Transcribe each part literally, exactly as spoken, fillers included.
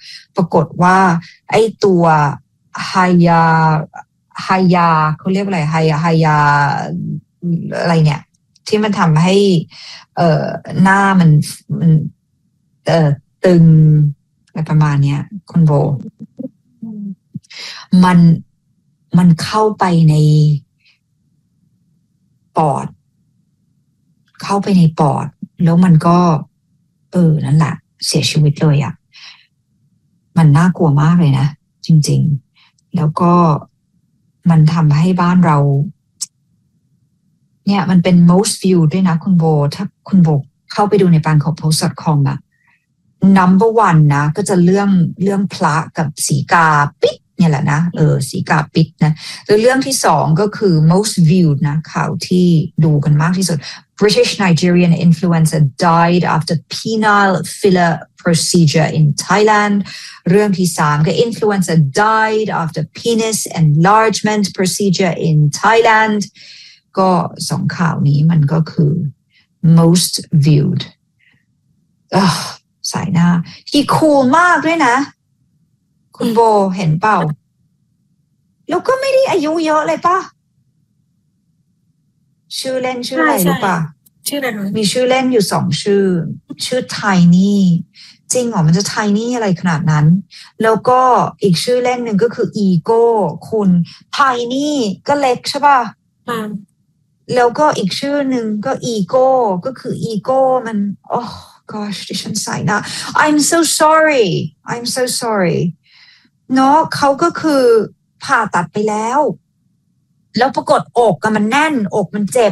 ปรากฏว่าไอ้ตัวไฮยาไฮยาเขาเรียกอะไรไฮยาไฮยาอะไรเนี่ยที่มันทำให้เอ่อหน้ามันมันเอ่อตึงอะไรประมาณเนี้ยคุณโบมันมันเข้าไปในปอดเข้าไปในปอดแล้วมันก็เออนั่นแหละเสียชีวิตเลยอ่ะมันน่ากลัวมากเลยนะจริงๆแล้วก็มันทำให้บ้านเราเนี่ยมันเป็น most viewed ด้วยนะคุณโบถ้าคุณโบเข้าไปดูใน bangkok post dot com อะ number one นะก็จะเรื่องเรื่องพระกับสีกาปิดเนี่ยแหละนะเออสีกาปิดนะแล้วเรื่องที่สองก็คือ most viewed นะข่าวที่ดูกันมากที่สุด British Nigerian influencer died after penile filler procedure in Thailand เรื่องที่สามก็ influencer died after penis enlargement procedure in Thailand ก็สองข่าวนี้มันก็คือ most viewed สายหน้าที่คูลมากด้วยนะคุณโบเห็นเปล่าแล้วก็ไม่ได้อายุเยอะเลยป่ะชื่อเล่นชื่ออะไรรู้ป่ะชื่ออะไรมีชื่อเล่นอยู่สองชื่อชื่อไทนี่จริงเหรอมันจะไทนี่อะไรขนาดนั้นแล้วก็อีกชื่อเล่นหนึ่งก็คืออีโก้คุณไทนี่ก็เล็กใช่ป่ะแล้วก็อีกชื่อหนึ่งก็อีโก้ก็คืออีโก้มันโอ้ gosh ดิฉันใส่หน้า I'm so sorry I'm so sorry เนาะเขาก็คือผ่าตัดไปแล้วแล้วปรากฏอกก็มันแน่นอกมันเจ็บ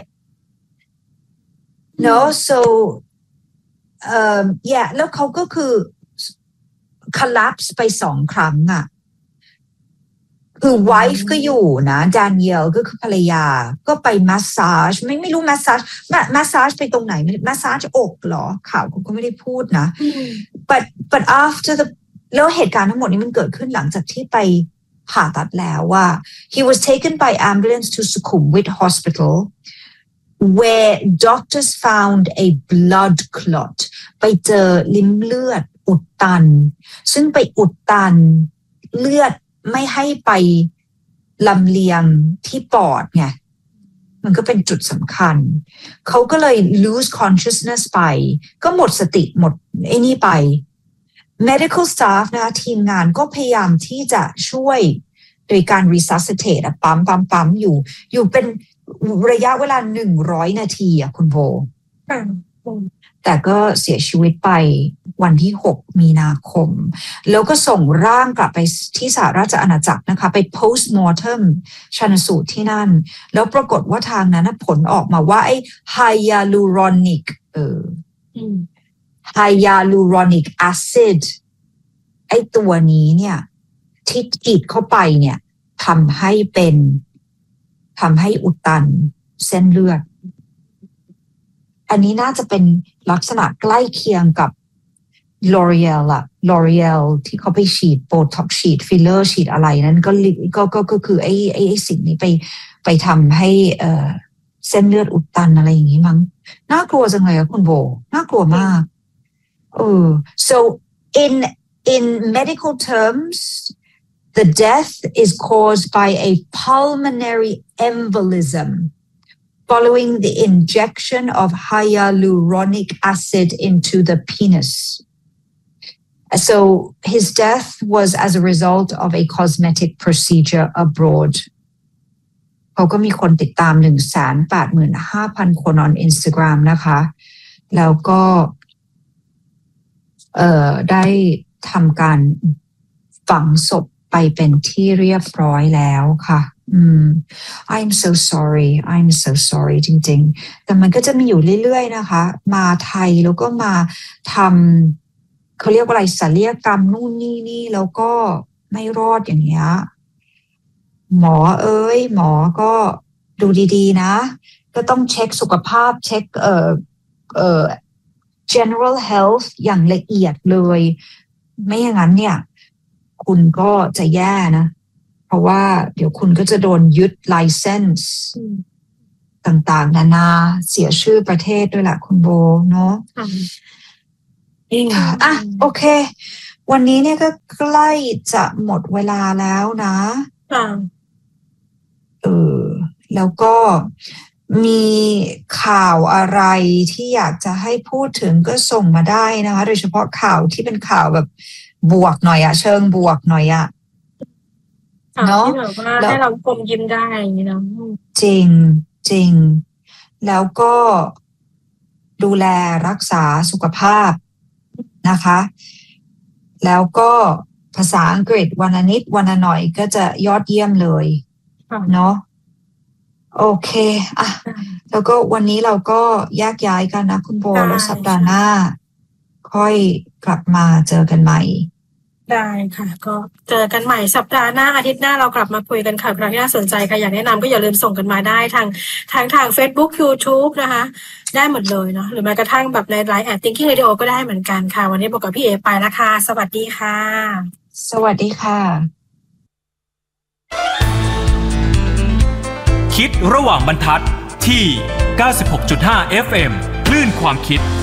เนาะ so เอ่อ yeah แล้วเขาก็คือ collapse ไปสองครั้งอ่ะคือ wife ก็อยู่นะดานิเอลก็คือภรรยาก็ไปมัสซาจไม่ไม่รู้มัสซาจมัสซาจไปตรงไหนมัสซาจอกเหรอข่าวก็ไม่ได้พูดนะ but but after the แล้วเหตุการณ์ทั้งหมดนี้มันเกิดขึ้นหลังจากที่ไปผ่าตัดแล้วว่า he was taken by ambulance to Sukhumvit Hospital where doctors found a blood clot ไปเจอลิ้มเลือดอุดตันซึ่งไปอุดตันเลือดไม่ให้ไปลำเลียงที่ปอดไงมันก็เป็นจุดสำคัญเขาก็เลย lose consciousness ไปก็หมดสติหมดไอ้นี่ไป medical staff นะคะทีมงานก็พยายามที่จะช่วยโดยการ resuscitate อะปั๊มปั๊มปั๊มอยู่อยู่เป็นระยะเวลาหนึ่งร้อยนาทีอะคุณโบแต่ก็เสียชีวิตไปวันที่หกมีนาคมแล้วก็ส่งร่างกลับไปที่สหราชอาณาจักรนะคะไป postmortem ชันสูตรที่นั่นแล้วปรากฏว่าทางนั้นผลออกมาว่าไอ้ hyaluronic เออ hyaluronic acid ไอ้ตัวนี้เนี่ยที่ฉีดเข้าไปเนี่ยทำให้เป็นทำให้อุดตันเส้นเลือดอันนี้น่าจะเป็นลักษณะใกล้เคียงกับ L'Oreal อะ L'Oreal ที่เขาไปฉีดโบท็อกซ์ฉีดฟิลเลอร์ฉีดอะไรนั้นก็ก็ก็ก็คือไอ้ไอ้สิ่งนี้ไปไปทำให้เอ่อเส้นเลือดอุดตันอะไรอย่างนี้มั้งน่ากลัวจังเลยอะคุณโบน่ากลัวมากเออ so in in medical terms the death is caused by a pulmonary embolism following the injection of hyaluronic acid into the penis. So his death was as a result of a cosmetic procedure abroad. เขาก็มีคนติดตาม หนึ่งแสนแปดหมื่นห้าพัน คน on Instagram นะคะแล้วก็เอ่อได้ทำการฝังศพไปเป็นที่เรียบร้อยแล้วค่ะอืม I'm so sorry I'm so sorry จริงๆแต่มันก็จะมีอยู่เรื่อยๆนะคะมาไทยแล้วก็มาทำเขาเรียกว่าอะไรศัลยกรรมนู่นนี่นี่แล้วก็ไม่รอดอย่างเงี้ยหมอเอ้ยหมอก็ดูดีๆนะก็ต้องเช็คสุขภาพเช็คเอ่อเอ่อ general health อย่างละเอียดเลยไม่อย่างนั้นเนี่ยคุณก็จะแย่นะเพราะว่าเดี๋ยวคุณก็จะโดนยึด license ต่างๆนานาเสียชื่อประเทศด้วยแหละคุณโบเนาะอ่ะโอเควันนี้เนี่ยก็ใกล้จะหมดเวลาแล้วนะค่ะเออแล้วก็มีข่าวอะไรที่อยากจะให้พูดถึงก็ส่งมาได้นะคะโดยเฉพาะข่าวที่เป็นข่าวแบบบวกหน่อยอะเชิงบวกหน่อยอะค่ะเนาะที่แบบว่าแล้วให้เราคมยิ้มได้อย่างนี้เนาะจริงจริงแล้วก็ดูแลรักษาสุขภาพนะคะแล้วก็ภาษาอังกฤษวันละนิดวันละหน่อยก็จะยอดเยี่ยมเลยเนาะโอเคอ่ะแล้วก็วันนี้เราก็แยกย้ายกันนะคุณโบแล้วสัปดาห์หน้าค่อยกลับมาเจอกันใหม่ได้ค่ะก็เจอกันใหม่สัปดาห์หน้าอาทิตย์หน้าเรากลับมาคุยกันค่ะใครที่น่าสนใจใครอยากแนะนำก็อย่าลืมส่งกันมาได้ทางทางทาง Facebook YouTube นะคะได้หมดเลยเนาะหรือแม้กระทั่งแบบใน ไลน์ แอท Thinking Radio ก็ได้เหมือนกันค่ะวันนี้บอกกับพี่เอไปแล้วค่ะสวัสดีค่ะสวัสดีค่ะคิดระหว่างบรรทัดที่ เก้าสิบหกจุดห้า เอฟ เอ็ม คลื่นความคิด